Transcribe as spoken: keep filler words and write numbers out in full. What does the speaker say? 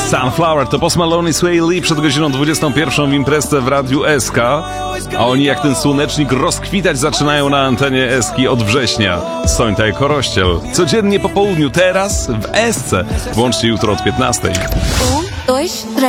Sunflower to Post Malone i Sway Lee przed godziną dwudziestą pierwszą w imprezce w Radiu S K, a oni jak ten słonecznik rozkwitać zaczynają na antenie Eski od września. Sońta i Korościel. Codziennie po południu, teraz w Esce. Włączcie jutro od piętnastej. Um, dois, três.